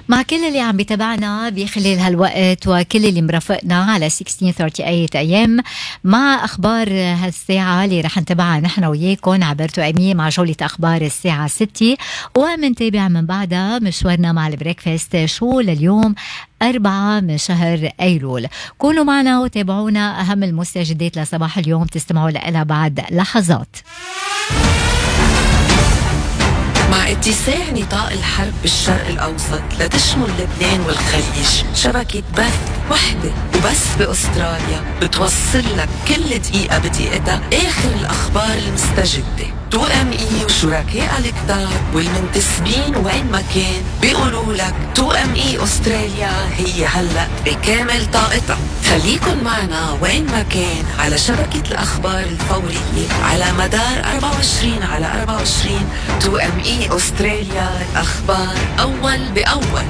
مع كل اللي عم بيتابعنا بخلال هالوقت وكل اللي مرافقنا على 1638 AM مع أخبار هالساعة اللي رح نتابعها نحن وياكم عبر توأمية مع جولة أخبار الساعة 6 ومنتابع من بعدها مشوارنا مع البريكفاست شو لليوم 4 من شهر أيلول. كونوا معنا وتابعونا أهم المستجدات لصباح اليوم تستمعوا لها بعد لحظات. مع اتساع نطاق الحرب بالشرق الأوسط لتشمل لبنان والخليج، شبكة بث وحدة وبس بأستراليا بتوصل لك كل دقيقة بدقيقتها آخر الأخبار المستجدة. توأمي وشركاء الكتار والمنتسبين وين ما كان بيقولوا لك توأمي أستراليا هي هلأ بكامل طاقتها. خليكن معنا وين ما كان على شبكة الأخبار الفورية على مدار 24/24. توأمي أستراليا، الأخبار أول بأول.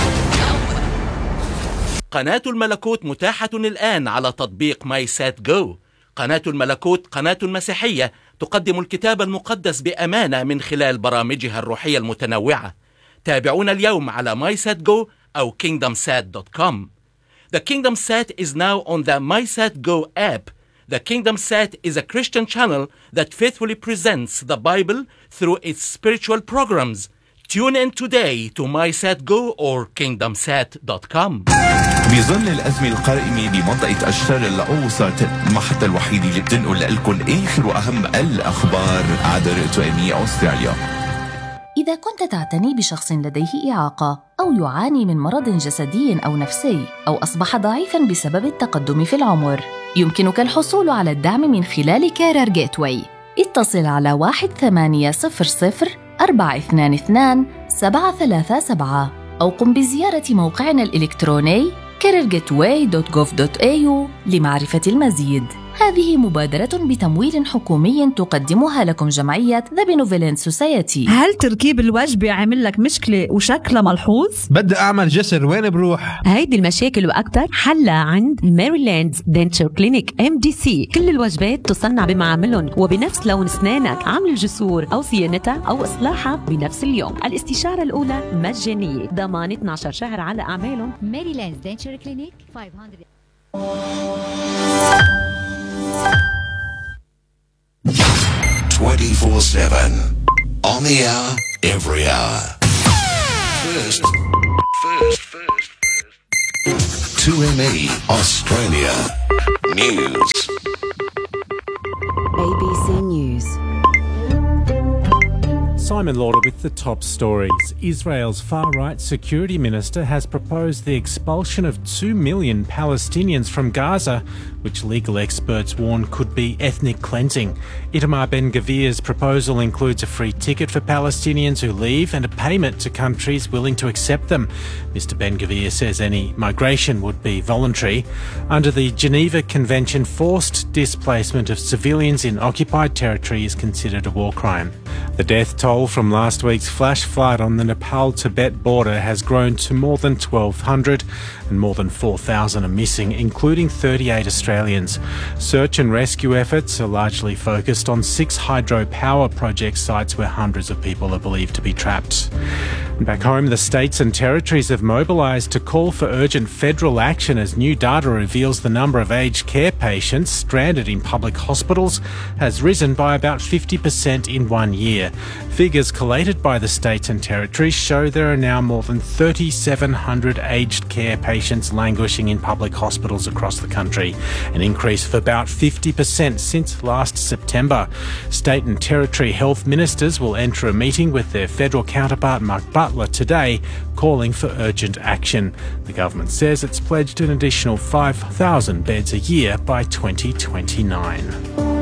قناة الملكوت متاحة الآن على تطبيق ماي سات جو. قناة الملكوت قناة مسيحية تقدم الكتاب المقدس بأمانة من خلال برامجها الروحية المتنوعة. تابعونا اليوم على MySatGo أو KingdomSat.com. The KingdomSat is now on the MySatGo app. The KingdomSat is a Christian channel that faithfully presents the Bible through its spiritual programs. Tune in today to MySatGo or KingdomSat.com. بظل الأزمة القائمة بمنطقة الشرق الأوسط، المحطة الوحيدة اللي بتنقل لكم آخر وأهم الأخبار عبر توأمية أستراليا. إذا كنت تعتني بشخص لديه إعاقة أو يعاني من مرض جسدي أو نفسي أو أصبح ضعيفاً بسبب التقدم في العمر، يمكنك الحصول على الدعم من خلال كارير جيتواي. اتصل على 1-800-422-737 أو قم بزيارة موقعنا الإلكتروني careergateway.gov.au لمعرفة المزيد. هذه مبادرة بتمويل حكومي تقدمها لكم جمعية The Benevolent Society. هل تركيب الوجبة عامل لك مشكلة وشكلها ملحوظ؟ بدي أعمل جسر، وين بروح؟ هيدي المشاكل وأكتر حلها عند ميريلاند دنتشر كلينيك MDC. كل الوجبات تصنع بمعاملهم وبنفس لون أسنانك، عمل الجسور أو صيانتها أو إصلاحها بنفس اليوم. الاستشارة الأولى مجانية، ضمان 12 شهر على أعمالهم. ميريلاند دنتشر كلينيك 500 24/7 on the hour, every hour. First. 2ME Australia News. ABC News. Simon Lauder with the top stories. Israel's far-right security minister has proposed the expulsion of 2 million Palestinians from Gaza, which legal experts warn could be ethnic cleansing. Itamar Ben-Gvir's proposal includes a free ticket for Palestinians who leave and a payment to countries willing to accept them. Mr Ben-Gvir says any migration would be voluntary. Under the Geneva Convention, forced displacement of civilians in occupied territory is considered a war crime. The death toll from last week's flash flood on the Nepal-Tibet border has grown to more than 1,200 and more than 4,000 are missing, including 38 Australians. Search and rescue efforts are largely focused on 6 hydropower project sites where hundreds of people are believed to be trapped. Back home, the states and territories have mobilised to call for urgent federal action as new data reveals the number of aged care patients stranded in public hospitals has risen by about 50% in 1 year. Figures collated by the states and territories show there are now more than 3,700 aged care patients languishing in public hospitals across the country, an increase of about 50% since last September. State and territory health ministers will enter a meeting with their federal counterpart Mark Butler today, calling for urgent action. The government says it's pledged an additional 5,000 beds a year by 2029.